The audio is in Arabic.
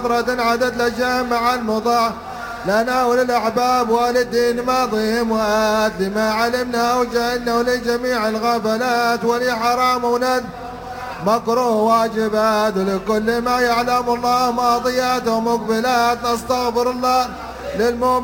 نظرة عدد لجامع المضاع لنا وللأحباب والدين ماضي مواد لما علمنا وجهلنا ولجميع الغفلات ولحرام وند مكروه واجبات ولكل ما يعلم الله ماضيات ومقبلات. نستغفر الله للمؤمنين